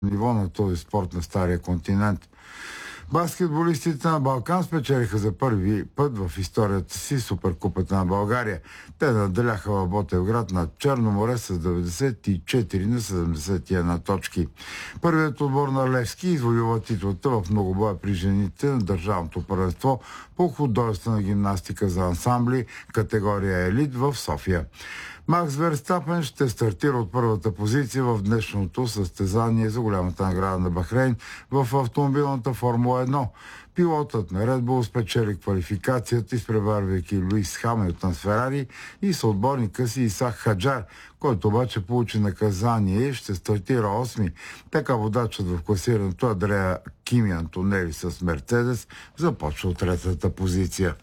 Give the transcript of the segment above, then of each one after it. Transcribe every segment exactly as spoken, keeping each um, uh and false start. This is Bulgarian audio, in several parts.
ниво на този спорт на Стария континент. Баскетболистите на Балкан спечелиха за първи път в историята си Суперкупата на България. Те наделяха в Ботевград над Черно море с деветдесет и четири на седемдесет и една точки. Първият отбор на Левски извоюва титлата в многобоя при жените на държавното първенство по художествена гимнастика за ансамбли, категория елит в София. Макс Верстапен ще стартира от първата позиция в днешното състезание за голямата награда на Бахрейн в автомобилната Формула едно. Пилотът на Red Bull спечели квалификацията, изпреварвайки Луис Хамилтън с Ферари и съотборника си Исак Хаджар, който обаче получи наказание и ще стартира осми. Така водачът в класирането Андреа Кими Антонели с Мерцедес започва от третата позиция.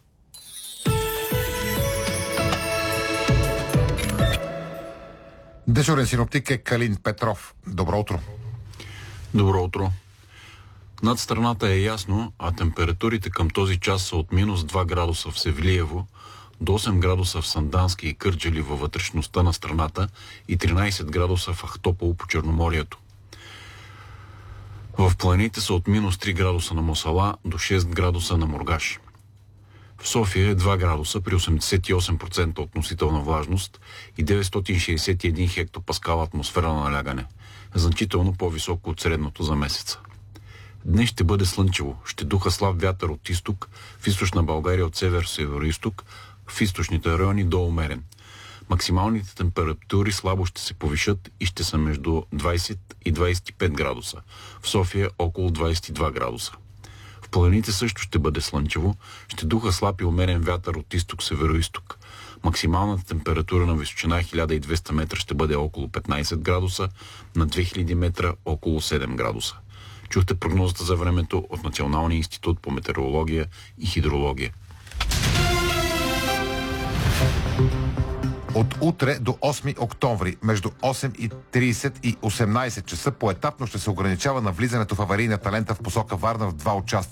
Дежурен синоптик е Калин Петров. Добро утро. Добро утро. Над страната е ясно, а температурите към този час са от минус два градуса в Севлиево до осем градуса в Сандански и Кърджали във вътрешността на страната и тринайсет градуса в Ахтопол по Черноморието. В планините са от минус три градуса на Мосала до шест градуса на Мургаш. В София е два градуса при осемдесет и осем процента относителна влажност и деветстотин шейсет и един хектопаскал атмосфера на налягане, значително по-високо от средното за месеца. Днес ще бъде слънчево, ще духа слаб вятър от изток, в източна България от север-североизток, в източните райони до умерен. Максималните температури слабо ще се повишат и ще са между двайсет и двайсет и пет градуса, в София около двайсет и два градуса. В планините също ще бъде слънчево, ще духа слаб и умерен вятър от изток-североизток. Максималната температура на височина хиляда и двеста метра ще бъде около петнайсет градуса, на две хиляди метра около седем градуса. Чухте прогнозата за времето от Националния институт по метеорология и хидрология. От утре до осми октомври, между осем и трийсет и осемнайсет часа, поетапно ще се ограничава навлизането в аварийната лента в посока Варна в два участъка.